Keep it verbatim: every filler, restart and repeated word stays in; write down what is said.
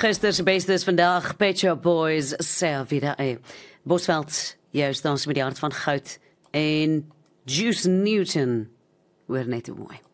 Gister se bestes vandag, Pet Shop Boys, sê wieder eh. Bosveld, juist dans met die hart van goud en Juice Newton, hoor net hoe mooi.